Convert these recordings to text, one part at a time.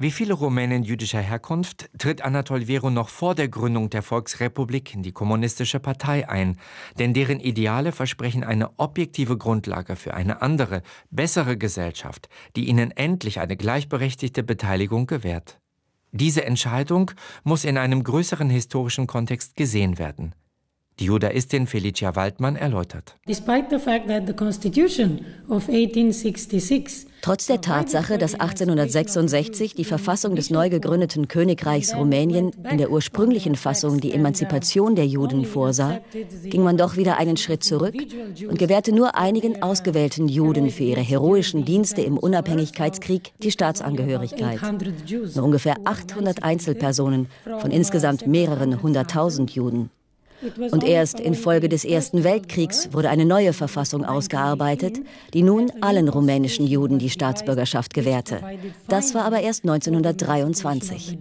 Wie viele Rumänen jüdischer Herkunft tritt Anatol Vero noch vor der Gründung der Volksrepublik in die Kommunistische Partei ein, denn deren Ideale versprechen eine objektive Grundlage für eine andere, bessere Gesellschaft, die ihnen endlich eine gleichberechtigte Beteiligung gewährt. Diese Entscheidung muss in einem größeren historischen Kontext gesehen werden. Die Judaistin Felicia Waldmann erläutert. Trotz der Tatsache, dass 1866 die Verfassung des neu gegründeten Königreichs Rumänien in der ursprünglichen Fassung die Emanzipation der Juden vorsah, ging man doch wieder einen Schritt zurück und gewährte nur einigen ausgewählten Juden für ihre heroischen Dienste im Unabhängigkeitskrieg die Staatsangehörigkeit. Nur ungefähr 800 Einzelpersonen von insgesamt mehreren hunderttausend Juden. Und erst infolge des Ersten Weltkriegs wurde eine neue Verfassung ausgearbeitet, die nun allen rumänischen Juden die Staatsbürgerschaft gewährte. Das war aber erst 1923.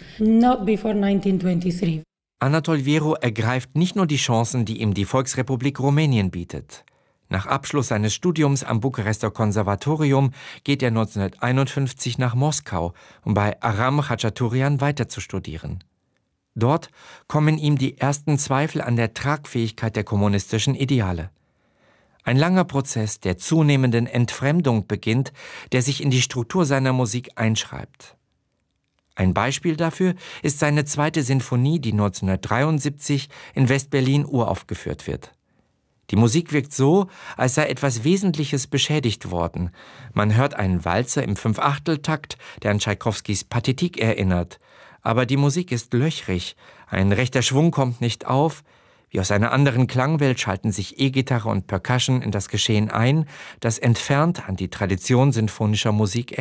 Anatol Vero ergreift nicht nur die Chancen, die ihm die Volksrepublik Rumänien bietet. Nach Abschluss seines Studiums am Bukarester Konservatorium geht er 1951 nach Moskau, um bei Aram Khachaturian weiter zu studieren. Dort kommen ihm die ersten Zweifel an der Tragfähigkeit der kommunistischen Ideale. Ein langer Prozess der zunehmenden Entfremdung beginnt, der sich in die Struktur seiner Musik einschreibt. Ein Beispiel dafür ist seine zweite Sinfonie, die 1973 in West-Berlin uraufgeführt wird. Die Musik wirkt so, als sei etwas Wesentliches beschädigt worden. Man hört einen Walzer im 5/8-Takt, der an Tschaikowskis Pathetik erinnert. Aber die Musik ist löchrig, ein rechter Schwung kommt nicht auf. Wie aus einer anderen Klangwelt schalten sich E-Gitarre und Percussion in das Geschehen ein, das entfernt an die Tradition sinfonischer Musik